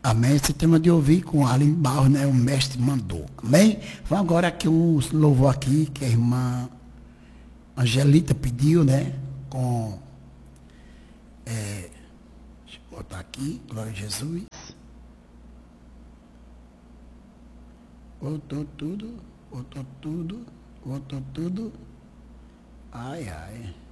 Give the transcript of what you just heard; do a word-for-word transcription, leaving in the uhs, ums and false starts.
Amém. Esse tema de ouvir com Aline Barros, né? O mestre mandou. Amém? Vamos agora aqui um louvor aqui, que a irmã Angelita pediu, né? Com. É, deixa eu botar aqui. Glória a Jesus. Voltou tudo. Voltou tudo. Voltou tudo. Ai, ai.